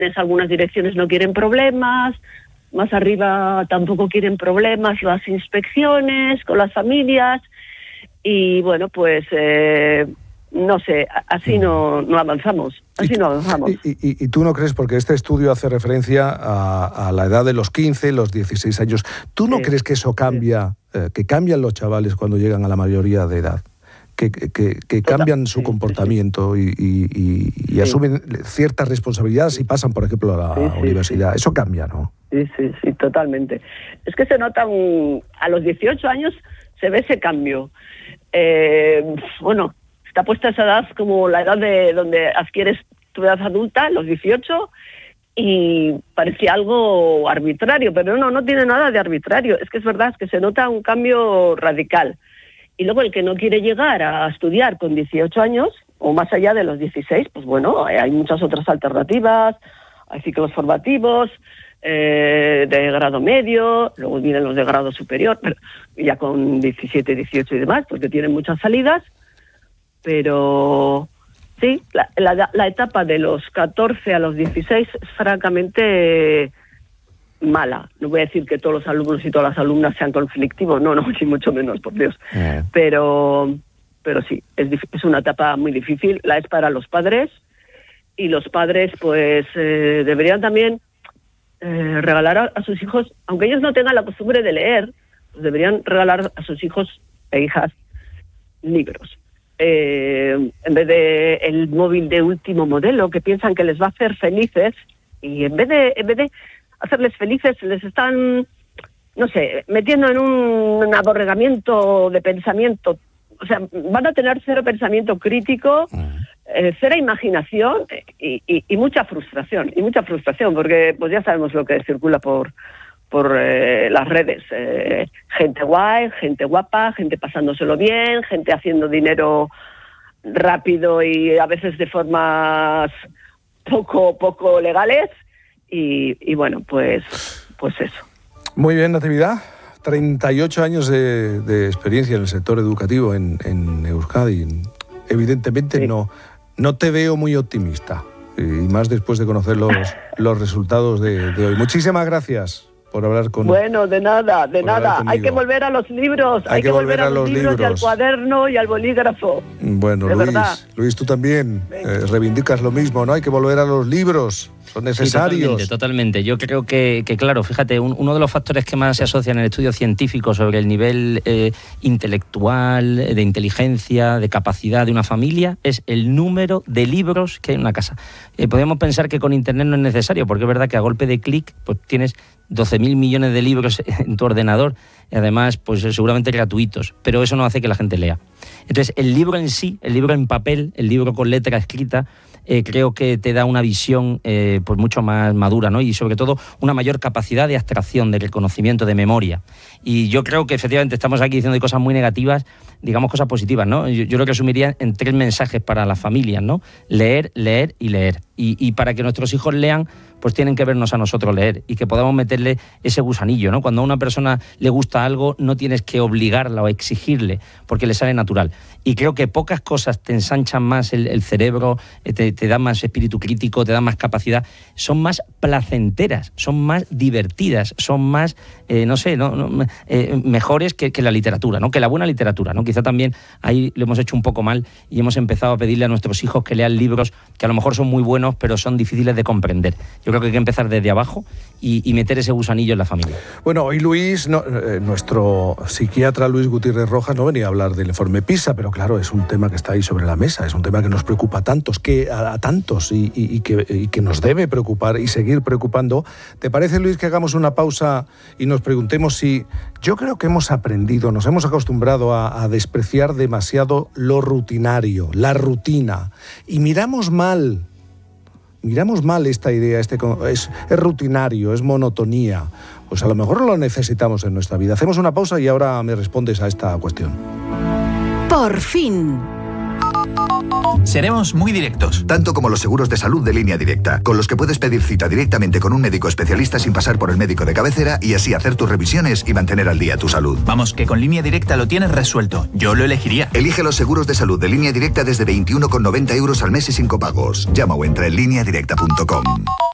algunas direcciones no quieren problemas, más arriba tampoco quieren problemas las inspecciones con las familias, y bueno, pues no sé, así no avanzamos, ¿Y tú no crees, porque este estudio hace referencia a la edad de los 15, los 16 años, ¿tú no crees que eso cambia, que cambian los chavales cuando llegan a la mayoría de edad? Que cambian su comportamiento y asumen ciertas responsabilidades y pasan, por ejemplo, a la universidad. Eso cambia, ¿no? Sí, totalmente. Es que se nota a los 18 años se ve ese cambio. Bueno, está puesta esa edad como la edad de donde adquieres tu edad adulta, los 18, y parecía algo arbitrario, pero no tiene nada de arbitrario. Es que es verdad, es que se nota un cambio radical. Y luego el que no quiere llegar a estudiar con 18 años, o más allá de los 16, pues bueno, hay muchas otras alternativas, hay ciclos formativos, de grado medio, luego vienen los de grado superior, ya con 17, 18 y demás, porque tienen muchas salidas, pero sí, la etapa de los 14 a los 16 es francamente mala. No voy a decir que todos los alumnos y todas las alumnas sean conflictivos, no, ni mucho menos, por Dios. Pero sí, es una etapa muy difícil, la es para los padres, y los padres pues deberían también regalar a sus hijos, aunque ellos no tengan la costumbre de leer, pues deberían regalar a sus hijos e hijas libros. En vez de el móvil de último modelo, que piensan que les va a hacer felices, y en vez de hacerles felices, les están, no sé, metiendo en un aborregamiento de pensamiento. O sea, van a tener cero pensamiento crítico, cero imaginación y mucha frustración. Y mucha frustración, porque pues ya sabemos lo que circula por las redes. Gente guay, gente guapa, gente pasándoselo bien, gente haciendo dinero rápido y a veces de formas poco legales. Y bueno, pues eso. Muy bien, Natividad. 38 años de experiencia en el sector educativo en Euskadi. Evidentemente no te veo muy optimista, y más después de conocer los resultados de hoy. Muchísimas gracias por hablar con nosotros. Bueno, de nada. Hay que volver a los libros, hay que volver a los libros y al cuaderno y al bolígrafo. Bueno, Luis, tú también reivindicas lo mismo, ¿no? Hay que volver a los libros. Son necesarios. Sí, totalmente. Yo creo que claro, fíjate, uno de los factores que más se asocia en el estudio científico sobre el nivel intelectual, de inteligencia, de capacidad de una familia, es el número de libros que hay en una casa. Podríamos pensar que con Internet no es necesario, porque es verdad que a golpe de clic pues tienes 12.000 millones de libros en tu ordenador, y además pues seguramente gratuitos, pero eso no hace que la gente lea. Entonces, el libro en sí, el libro en papel, el libro con letra escrita, creo que te da una visión pues mucho más madura, ¿no? Y sobre todo una mayor capacidad de abstracción, de reconocimiento, de memoria. Y yo creo que efectivamente estamos aquí diciendo cosas muy negativas, digamos cosas positivas, ¿no? Yo lo resumiría en 3 mensajes para las familias, ¿no? Leer, leer y leer. Y para que nuestros hijos lean, pues tienen que vernos a nosotros leer y que podamos meterle ese gusanillo, ¿no? Cuando a una persona le gusta algo, no tienes que obligarla o exigirle, porque le sale natural. Y creo que pocas cosas te ensanchan más el cerebro, te dan más espíritu crítico, te dan más capacidad, son más placenteras, son más divertidas, son más, mejores que la literatura, ¿no? Que la buena literatura, ¿no? Quizá también ahí lo hemos hecho un poco mal y hemos empezado a pedirle a nuestros hijos que lean libros que a lo mejor son muy buenos, pero son difíciles de comprender. Yo creo que hay que empezar desde abajo y meter ese gusanillo en la familia. Bueno, hoy Luis, nuestro psiquiatra Luis Gutiérrez Rojas, no venía a hablar del informe PISA, pero claro, es un tema que está ahí sobre la mesa, es un tema que nos preocupa a tantos y que nos debe preocupar y seguir preocupando. ¿Te parece, Luis, que hagamos una pausa y nos preguntemos si... Yo creo que hemos aprendido, nos hemos acostumbrado a despreciar demasiado lo rutinario, la rutina, y miramos mal esta idea, es rutinario, es monotonía. Pues a lo mejor lo necesitamos en nuestra vida. Hacemos una pausa y ahora me respondes a esta cuestión. Por fin. Seremos muy directos. Tanto como los seguros de salud de Línea Directa, con los que puedes pedir cita directamente con un médico especialista sin pasar por el médico de cabecera y así hacer tus revisiones y mantener al día tu salud. Vamos, que con Línea Directa lo tienes resuelto. Yo lo elegiría. Elige los seguros de salud de Línea Directa desde 21,90 € al mes y sin copagos. Llama o entra en lineadirecta.com.